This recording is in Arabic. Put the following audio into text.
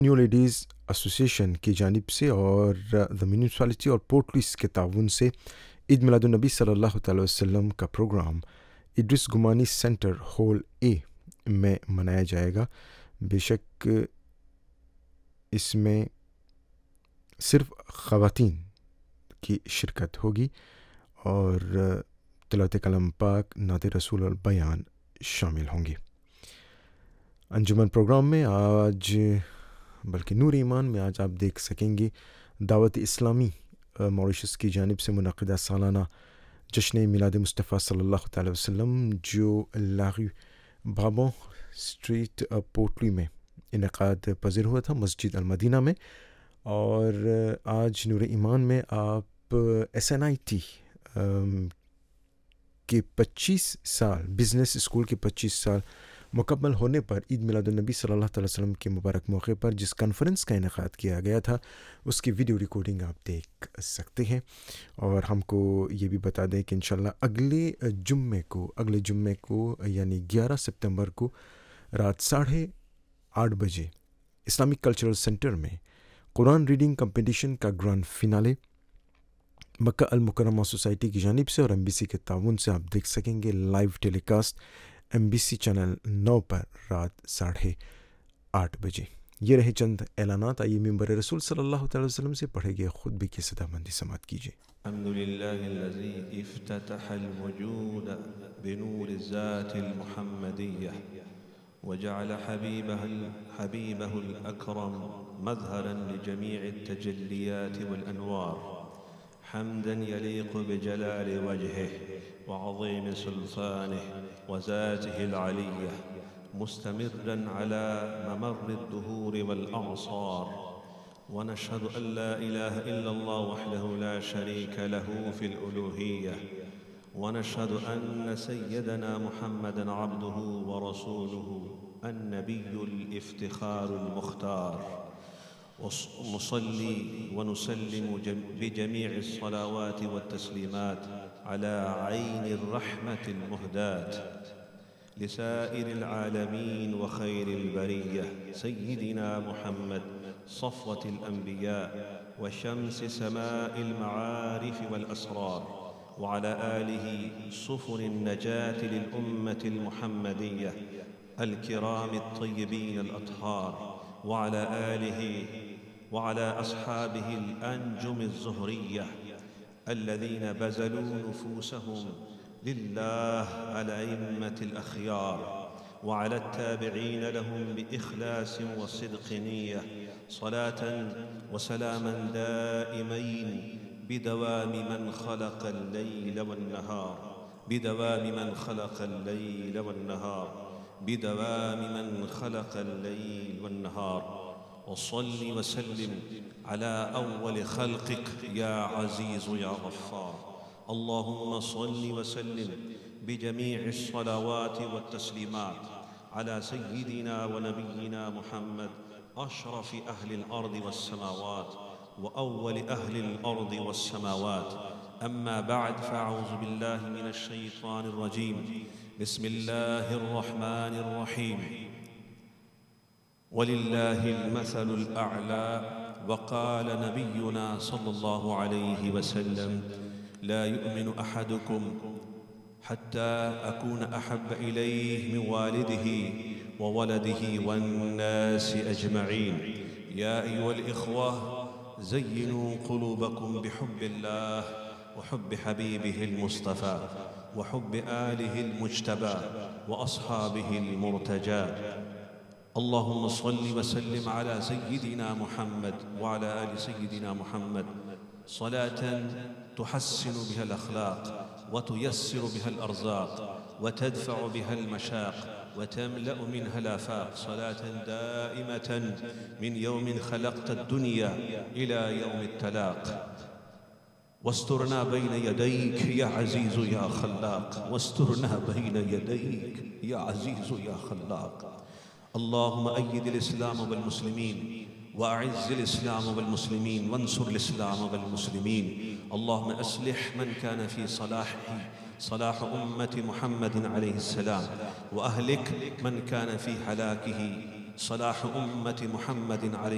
New ladies association की जानिब से और द म्यूनसिपैलिटी और पोर्ट लुइस के ताउन से ईद मिलादुन्नबी सल्लल्लाहु अलैहि वसल्लम का प्रोग्राम इद्रिस गुमानी सेंटर हॉल ए में मनाया जाएगा। बेशक इसमें सिर्फ ख़वातीन की शिरकत होगी और तिलावत कलाम पाक, नात रसूल और बयान शामिल होंगे। अंजुमन प्रोग्राम में आज बल्कि नूर ईमान में आज आप देख सकेंगे दावत इस्लामी मॉरिशस की जानिब से मुनक़िदा सालाना जश्न मिलाद मुस्तफ़ा सल्लल्लाहु अलैहि वसल्लम जो लागी बाबों स्ट्रीट पोर्टली में इनेकाद पज़ीर हुआ था मस्जिद अल मदीना में। और आज नूर ईमान में आप SNIT के 25 साल बिज़नेस स्कूल के 25 साल मुकम्मल होने पर ईद मिलादुन्नबी सल्लल्लाहु अलैहि वसल्लम के मुबारक मौके पर जिस कॉन्फ्रेंस का इनेकाद किया गया था उसकी वीडियो रिकॉर्डिंग आप देख सकते हैं। और हमको ये भी बता दें कि इंशाल्लाह अगले जुम्मे को यानी 11 सितंबर को रात 8:30 बजे इस्लामिक कल्चरल सेंटर में कुरान रीडिंग कंपटीशन का ग्रैंड फिनाले मक्का अल मुकर्रमा सोसाइटी की जानिब से और MBC के ताउन से आप देख सकेंगे लाइव टेलीकास्ट MBC चैनल 9 पर रात 8:30 बजे। ये रहे चंद ऐलानात। आइए मिंबर रसूल सल्लल्लाहु अलैहि वसल्लम से पढ़े गए खुतबे की सदाबंदी समात कीजिए। अल्हम्दुलिल्लाहिल्लज़ी इफ्ततहल वजूद बिनूर ज़ातिल मुहम्मदिय्यह वजअल हबीबहुल अकरम मज़हरन लिजमीअत तजल्लियात वल अनवार हम्दन यलीक़ु बिजलाल वजहिहि वअज़ीम सुल्तानिहि वज़ातिहिल अलिय्यह मुस्तमिर्रन अला ममर्रि द्दुहूर वल अअसार वनशहदु अन ला इलाहा इल्लल्लाह वहदहु ला शरीका लहू फिल उलूहिय्यह वनशहदु अन्न सय्यदना मुहम्मदन अब्दुहु व रसूलुहु अन्नबियुल इफ्तिखारुल मुख्तार नुसल्ली व नुसल्लिमु बिजमीअ अस्सलावाति वत्तस्लीमात अला ऐनिर रहमतिल मुहदात लिसाइरिल आलमीन व खैरिल बरिय्यह सय्यिदिना मुहम्मद सफ़वतिल अंबिया व शम्स समाइल मआरिफ वल असरार व अला आलिहि सुफ़ुनिन नजात लिल उम्मतिल मुहम्मदिय्यह अल किरामित तय्यबीन अल अत्हार व अला आलिहि व अला अस्हाबिहिल अंजुमिज़ ज़ुहरिय्यह الذين بذلوا نفوسهم لله على أئمة الأخيار وعلى التابعين لهم بإخلاص وصدق نية صلاة وسلاما دائمين بدوام من خلق الليل والنهار بدوام من خلق الليل والنهار بدوام من خلق الليل والنهار وصل وسلم على أول خلقك يا عزيز يا غفار اللهم صل وسلم بجميع الصلوات والتسليمات على سيدنا ونبينا محمد أشرف أهل الأرض والسماوات وأول أهل الأرض والسماوات أما بعد فأعوذ بالله من الشيطان الرجيم بسم الله الرحمن الرحيم ولله المثل الأعلى وقال نبينا صلى الله عليه وسلم لا يؤمن أحدكم حتى أكون أحب إليه من والده وولده والناس أجمعين يا أيها الإخوة زينوا قلوبكم بحب الله وحب حبيبه المصطفى وحب آله المجتبى وأصحابه المرتجى اللهم صل وسلم على سيدنا محمد وعلى آل سيدنا محمد صلاة تحسن بها الأخلاق وتيسر بها الأرزاق وتدفع بها المشاق وتملأ منها الآفاق صلاة دائمة من يوم خلقت الدنيا إلى يوم التلاق واسترنا بين يديك يا عزيز يا خلاق واسترنا بين يديك يا عزيز يا خلاق اللهم أيد الإسلام والمسلمين وأعز الإسلام والمسلمين وانصر الإسلام والمسلمين اللهم أصلح من كان في صلاح أمة محمد عليه السلام وأهلك من كان في هلاكه صلاح أمة محمد عليه